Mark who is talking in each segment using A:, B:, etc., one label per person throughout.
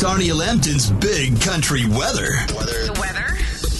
A: Sarnia Lambton's Big Country Weather.
B: The weather?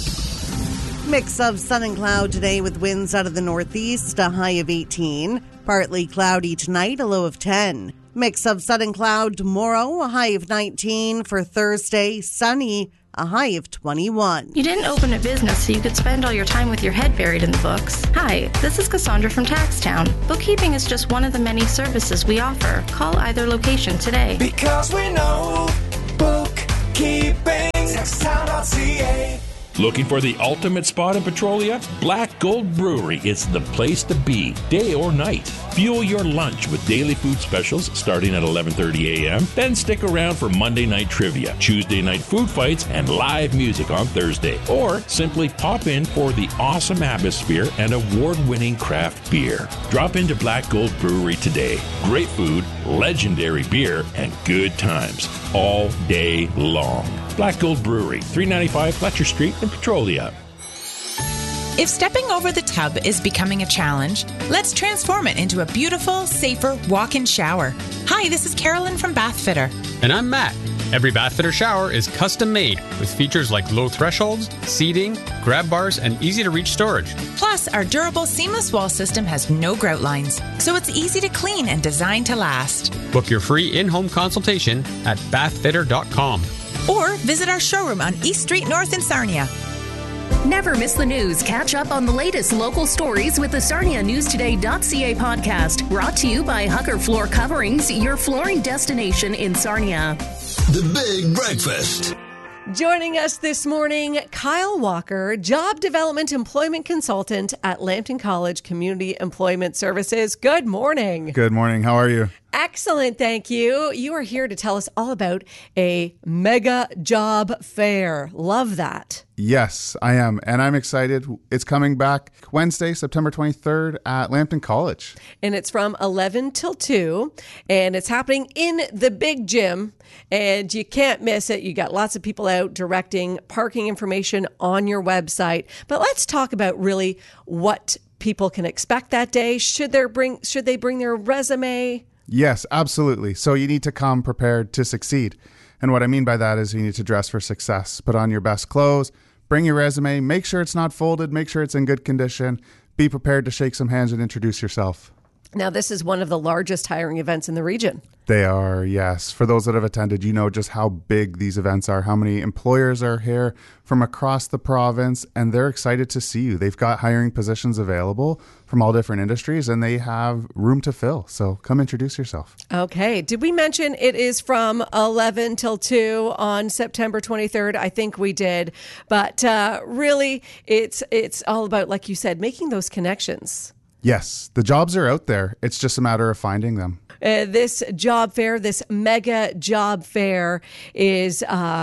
C: Mix of sun and cloud today with winds out of the northeast, a high of 18. Partly cloudy tonight, a low of 10. Mix of sun and cloud tomorrow, a high of 19. For Thursday, sunny, a high of 21.
B: You didn't open a business so you could spend all your time with your head buried in the books. Hi, this is Cassandra from Taxtown. Bookkeeping is just one of the many services we offer. Call either location today.
D: Because we know bookkeeping. Taxtown.ca.
E: Looking for the ultimate spot in Petrolia? Black Gold Brewery is the place to be, day or night. Fuel your lunch with daily food specials starting at 11:30 a.m. Then stick around for Monday night trivia, Tuesday night food fights, and live music on Thursday. Or simply pop in for the awesome atmosphere and award-winning craft beer. Drop into Black Gold Brewery today. Great food, legendary beer, and good times all day long. Black Gold Brewery, 395 Fletcher Street in Petrolia.
F: If stepping over the tub is becoming a challenge, let's transform it into a beautiful, safer walk-in shower. Hi, this is Carolyn from Bathfitter.
G: And I'm Matt. Every Bathfitter shower is custom made with features like low thresholds, seating, grab bars, and easy-to-reach storage.
F: Plus, our durable seamless wall system has no grout lines, so it's easy to clean and designed to last.
G: Book your free in-home consultation at bathfitter.com.
F: Or visit our showroom on East Street North in Sarnia.
H: Never miss the news. Catch up on the latest local stories with the SarniaNewsToday.ca podcast. Brought to you by Hucker Floor Coverings, your flooring destination in Sarnia.
A: The Big Breakfast.
I: Joining us this morning, Kyle Walker, Job Development Employment Consultant at Lambton College Community Employment Services. Good morning.
J: Good morning. How are you?
I: Excellent, thank you. You are here to tell us all about a mega job fair. Love that.
J: Yes, I am. And I'm excited. It's coming back Wednesday, September 23rd at Lambton College.
I: And it's from 11 till 2. And it's happening in the big gym. And you can't miss it. You got lots of people out directing parking information on your website. But let's talk about really what people can expect that day. Should they bring their resume?
J: Yes, absolutely. So you need to come prepared to succeed. And what I mean by that is you need to dress for success. Put on your best clothes, bring your resume, make sure it's not folded, make sure it's in good condition. Be prepared to shake some hands and introduce yourself.
I: Now, this is one of the largest hiring events in the region.
J: They are, yes. For those that have attended, you know just how big these events are, how many employers are here from across the province, and they're excited to see you. They've got hiring positions available from all different industries, and they have room to fill. So come introduce yourself.
I: Okay. Did we mention it is from 11 till 2 on September 23rd? I think we did. But really, it's all about, like you said, making those connections.
J: Yes, the jobs are out there. It's just a matter of finding them.
I: This job fair, this mega job fair is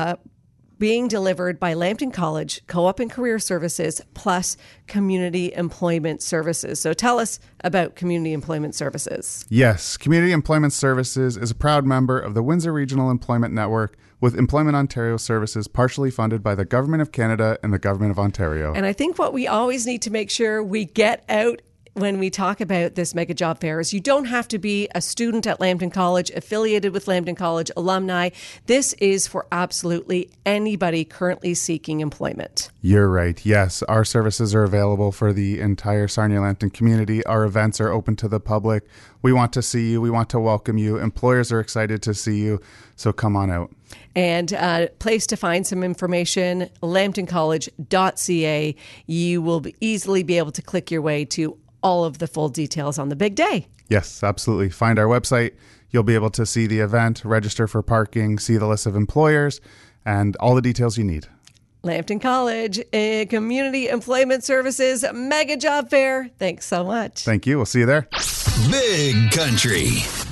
I: being delivered by Lambton College, Co-op and Career Services, plus Community Employment Services. So tell us about Community Employment Services.
J: Yes, Community Employment Services is a proud member of the Windsor Regional Employment Network, with Employment Ontario services partially funded by the Government of Canada and the Government of Ontario.
I: And I think what we always need to make sure we get out when we talk about this mega job fair is you don't have to be a student at Lambton College, affiliated with Lambton College, alumni. This is for absolutely anybody currently seeking employment.
J: You're right. Yes, our services are available for the entire Sarnia-Lambton community. Our events are open to the public. We want to see you. We want to welcome you. Employers are excited to see you. So come on out.
I: And place to find some information, lambtoncollege.ca. You will easily be able to click your way to all of the full details on the big day.
J: Yes, absolutely. Find our website. You'll be able to see the event, register for parking, see the list of employers, and all the details you need.
I: Lambton College, Community Employment Services, Mega Job Fair. Thanks so much.
J: Thank you. We'll see you there.
A: Big Country.